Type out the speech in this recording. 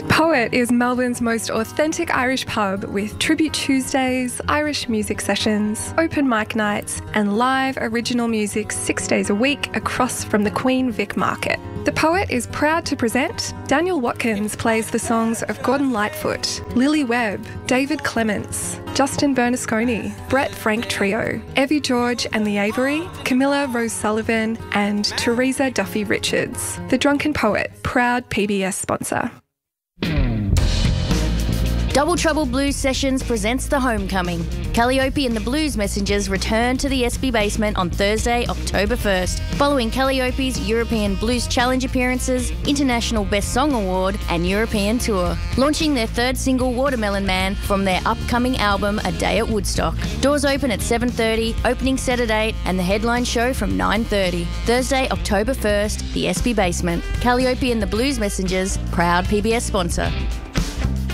Poet is Melbourne's most authentic Irish pub with Tribute Tuesdays, Irish music sessions, open mic nights and live original music 6 days a week across from the Queen Vic Market. The Poet is proud to present Daniel Watkins plays the songs of Gordon Lightfoot, Lily Webb, David Clements, Justin Bernasconi, Brett Frank Trio, Evie George and the Avery, Camilla Rose Sullivan and Teresa Duffy Richards. The Drunken Poet, proud PBS sponsor. Double Trouble Blues Sessions presents The Homecoming. Calliope and the Blues Messengers return to the SB Basement on Thursday, October 1st, following Calliope's European Blues Challenge appearances, International Best Song Award and European Tour, launching their third single Watermelon Man from their upcoming album A Day at Woodstock. Doors open at 7:30, opening set at 8 and the headline show from 9:30. Thursday, October 1st, the SB Basement. Calliope and the Blues Messengers, proud PBS sponsor.